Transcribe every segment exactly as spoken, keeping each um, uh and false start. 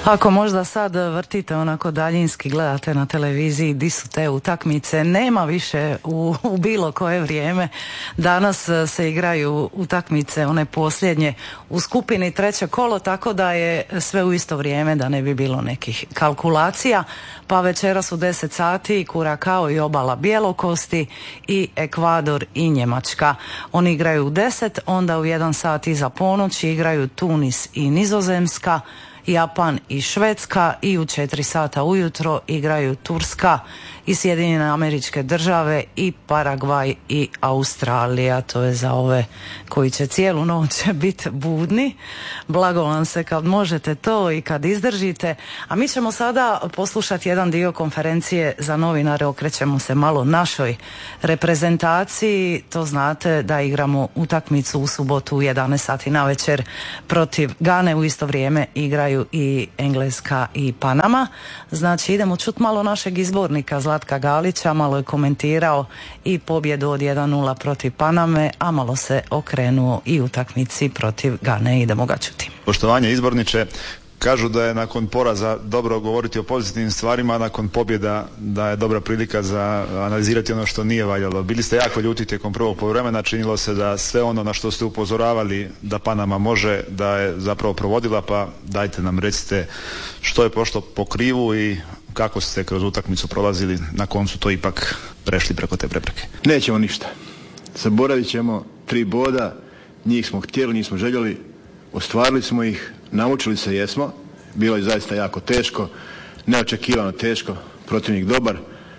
Ako možda sad vrtite onako daljinski, gledate na televiziji di su te utakmice, nema više u, u bilo koje vrijeme. Danas se igraju utakmice one posljednje u skupini treće kolo, tako da je sve u isto vrijeme, da ne bi bilo nekih kalkulacija. Pa večeras u deset sati Kurakao i Obala Bjelokosti i Ekvador i Njemačka. Oni igraju u deset, onda u jedan sat iza ponoći igraju Tunis i Nizozemska, Japan i Švedska i u četiri sata ujutro igraju Turska i Sjedinjene Američke Države i Paragvaj i Australija. To je za ove koji će cijelu noć biti budni. Blago vam se kad možete to i kad izdržite. A mi ćemo sada poslušati jedan dio konferencije za novinare. Okrećemo se malo našoj reprezentaciji. To znate da igramo utakmicu u subotu u jedanaest sati navečer protiv Gane. U isto vrijeme igraju i Engleska i Panama. Znači idemo čut malo našeg izbornika Zlatka Galića, malo je komentirao i pobjedu od jedan nula protiv Paname, a malo se okrenuo i utakmici protiv Gane. Idemo ga čuti. Poštovanje izborniče, kažu da je nakon poraza dobro govoriti o pozitivnim stvarima, a nakon pobjeda da je dobra prilika za analizirati ono što nije valjalo. Bili ste jako ljuti tijekom prvog poluvremena, činilo se da sve ono na što ste upozoravali da Panama može, da je zapravo provodila, pa dajte nam recite što je pošlo po krivu i kako ste kroz utakmicu prolazili, na koncu to ipak prešli preko te prepreke. Nećemo ništa. Zaboravit ćemo tri boda, njih smo htjeli, nismo željeli, ostvarili smo ih, naučili se jesmo, bilo je zaista jako teško, neočekivano teško, protivnik dobar,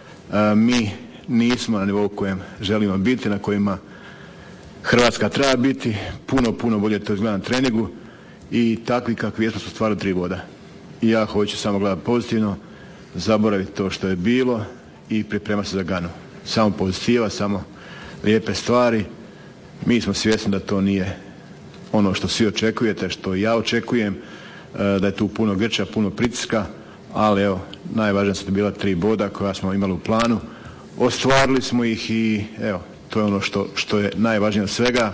e, mi nismo na nivou kojem želimo biti, na kojima Hrvatska treba biti, puno, puno bolje to izgleda na treningu i takvi kakvi jesmo su stvarili tri boda. I ja hoću samo gledati pozitivno, zaboraviti to što je bilo i pripremati se za Ganu. Samo pozitiva, samo lijepe stvari. Mi smo svjesni da to nije ono što svi očekujete, što ja očekujem, da je tu puno grča, puno pritiska, ali evo, najvažnije su bila tri boda koja smo imali u planu. Ostvarili smo ih i evo, to je ono što, što je najvažnije od svega.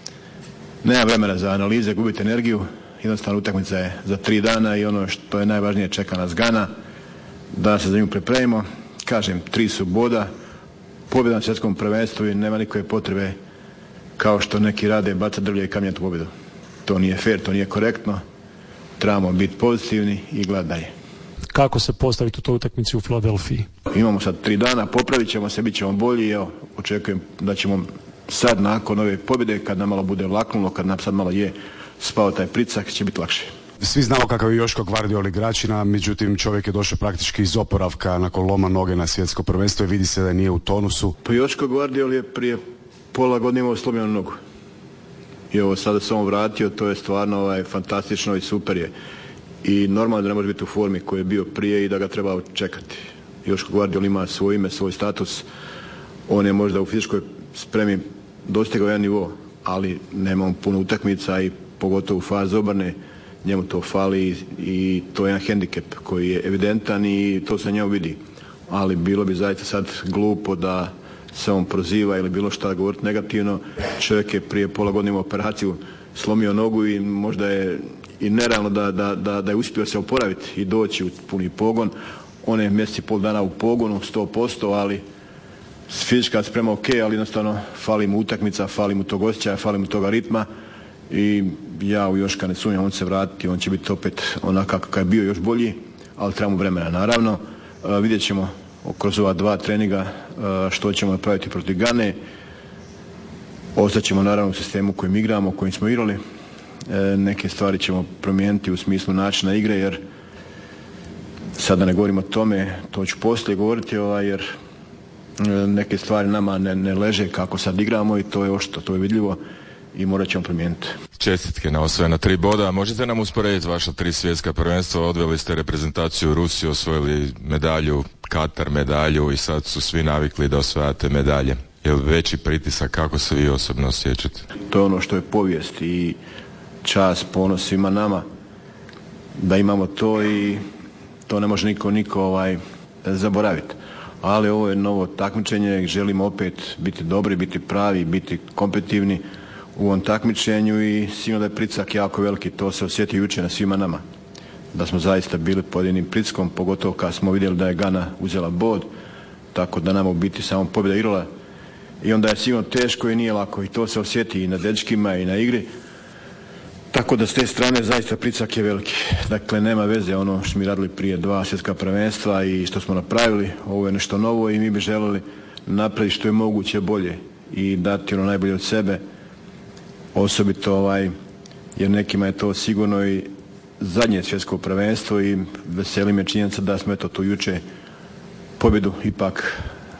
Nema vremena za analize, gubite energiju, jednostavno utakmica je za tri dana i ono što je najvažnije čeka nas Gana, da se za nju pripremimo. Kažem, tri su boda, pobjeda na svjetskom prvenstvu i nema nikakve potrebe kao što neki rade baca drvlje i kamenje u pobjedu. To nije fair, to nije korektno. Trebamo biti pozitivni i gledati dalje. Kako se postaviti u toj utakmici u Filadelfiji? Imamo sad tri dana, popravit ćemo se, bit ćemo bolji. Evo, očekujem da ćemo sad nakon ove pobjede, kad nam malo bude laknulo, kad nam sad malo je spao taj pritisak, će biti lakše. Svi znamo kakav je Joško Gvardiol igračina, međutim čovjek je došao praktički iz oporavka nakon loma noge na svjetsko prvenstvo i vidi se da nije u tonusu. Pa Joško Gvardiol je prije pola godine imao slomljenu nogu. I ovo sada se on vratio, to je stvarno ovaj, fantastično i super je. I normalno da ne može biti u formi koji je bio prije i da ga treba čekati. Joško Gvardiol ima svoj ime, svoj status. On je možda u fizičkoj spremi dostigao jedan nivo, ali nema on puno utakmica i pogotovo u fazi obrane. Njemu to fali i to je jedan hendikep koji je evidentan i to se njemu vidi. Ali bilo bi zaista sad glupo da se on proziva ili bilo šta govoriti negativno. Čovjek je prije pola godine imao operaciju, slomio nogu i možda je i nerealno da, da, da, da je uspio se oporaviti i doći u puni pogon. On je mjesec i pol dana u pogonu, sto posto, ali fizička sprema ok, ali jednostavno fali mu utakmica, fali mu tog osjećaja, fali mu toga ritma i ja u Joška ne sumnjam, on će se vratiti, on će biti opet onakav kakav je bio, još bolji, ali trebamo vremena naravno. Uh, vidjet ćemo kroz ova dva treninga uh, što ćemo napraviti protiv Gane. Ostaćemo naravno u sistemu u kojem igramo, u kojem smo igrali. E, neke stvari ćemo promijeniti u smislu načina igre, jer sada ne govorimo o tome, to ću poslije govoriti, ovaj, jer e, neke stvari nama ne, ne leže kako sad igramo i to je očito, to je vidljivo i morat ćemo promijeniti. Čestitke na osvojena tri boda. Možete nam usporediti vaša tri svjetska prvenstva? Odveli ste reprezentaciju u Rusiju, osvojili medalju, Katar medalju i sad su svi navikli da osvajate medalje. Je li veći pritisak, kako se vi osobno osjećate? To je ono što je povijest i čast, ponos svima nama da imamo to i to ne može niko, niko ovaj, zaboraviti. Ali ovo je novo takmičenje, želimo opet biti dobri, biti pravi, biti kompetitivni u ovom takmičenju i sigurno da je pritisak jako veliki, to se osjeti jučer na svima nama. da smo zaista bili pod jednim pritiskom, pogotovo kad smo vidjeli da je Gana uzela bod, tako da nam u biti samo pobjeda igrala. I onda je sigurno teško i nije lako i to se osjeti i na dečkima i na igri. Tako da s te strane zaista pritisak je veliki. Dakle, nema veze ono što mi radili prije dva svjetska prvenstva i što smo napravili. Ovo je nešto novo i mi bi željeli napraviti što je moguće bolje i dati ono najbolje od sebe. Osobito ovaj, jer nekima je to sigurno i zadnje svjetsko prvenstvo i veseli me činjenica da smo eto tu juče pobjedu ipak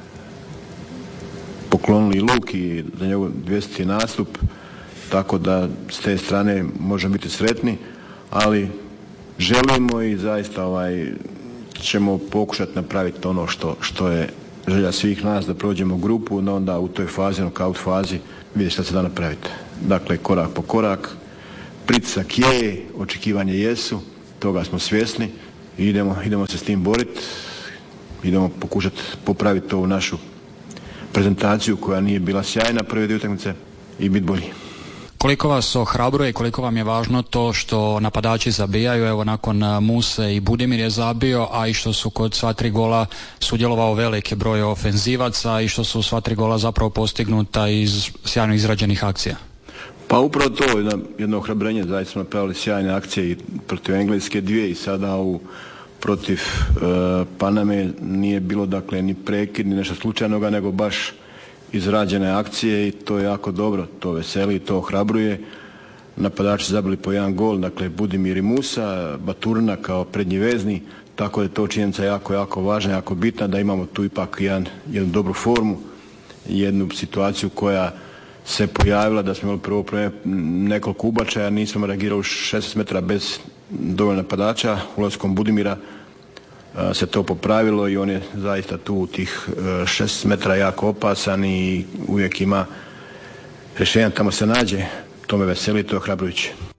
poklonili Luki i za njegov dvjeseti nastup, tako da s te strane možemo biti sretni, ali želimo i zaista ovaj, ćemo pokušati napraviti ono što, što je želja svih nas, da prođemo grupu, no onda u toj fazi, knockout fazi, vidjeti šta se da napraviti. Dakle, korak po korak, pritisak je, očekivanje jesu, toga smo svjesni i idemo, idemo se s tim boriti, idemo pokušati popraviti ovu našu prezentaciju koja nije bila sjajna prve dvije utakmice i biti bolji. Koliko vas ohrabruje i koliko vam je važno to što napadači zabijaju, evo nakon Muse i Budimir je zabio, a i što su kod sva tri gola sudjelovao veliki broj ofenzivaca i što su sva tri gola zapravo postignuta iz sjajno izrađenih akcija? Pa upravo to, jedno, jedno ohrabrenje, zaista smo napravili sjajne akcije i protiv Engleske dvije i sada u protiv uh, Paname nije bilo dakle ni prekid, ni nešto slučajnoga, nego baš izrađene akcije i to je jako dobro, to veseli, to ohrabruje. Napadači zabili po jedan gol, dakle Budimir i Musa, Baturina kao prednji vezni, tako da je to činjenica jako, jako važna, jako bitna da imamo tu ipak jedan, jednu dobru formu, jednu situaciju koja se pojavila da smo imali prvo nekoliko ubačaja, nismo reagirali u šesnaest metara bez dovoljno napadača, ulaskom Budimira se to popravilo i on je zaista tu u tih šest metara jako opasan i uvijek ima rješenja, tamo se nađe, to me veseli, to je ohrabrujuće.